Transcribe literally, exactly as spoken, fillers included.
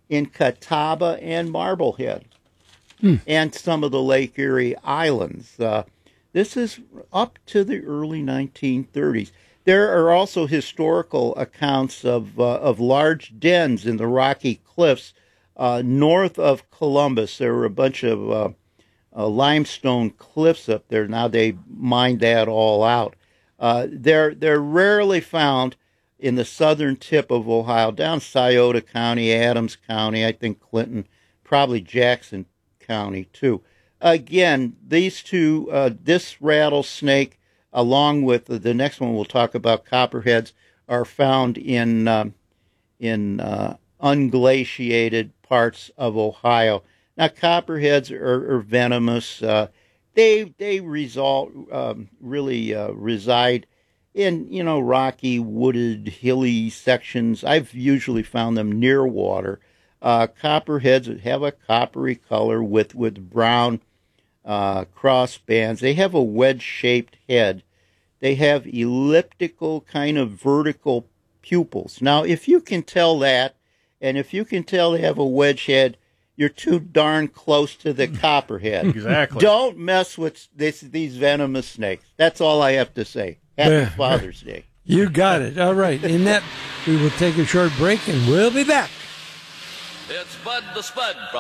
in Catawba and Marblehead, Hmm. and some of the Lake Erie Islands. Uh, this is up to the early nineteen thirties. There are also historical accounts of uh, of large dens in the Rocky Cliffs uh, north of Columbus. There were a bunch of uh, uh, limestone cliffs up there. Now they mined that all out. Uh, they're they're rarely found in the southern tip of Ohio, down Scioto County, Adams County, I think Clinton, probably Jackson County too. Again, these two, uh, this rattlesnake, along with the, the next one we'll talk about, copperheads, are found in um, in uh, unglaciated parts of Ohio. Now, copperheads are, are venomous. Uh, they they result um, really uh, reside in you know rocky, wooded, hilly sections. I've usually found them near water. Uh, copperheads have a coppery color with with brown uh, cross bands. They have a wedge-shaped head. They have elliptical, kind of vertical pupils. Now, if you can tell that, and if you can tell they have a wedge head, you're too darn close to the copperhead. Exactly. Don't mess with this, these venomous snakes. That's all I have to say. Happy Yeah. Father's Day. You got it. All right. In that, we will take a short break, and we'll be back. It's Bud the Spud.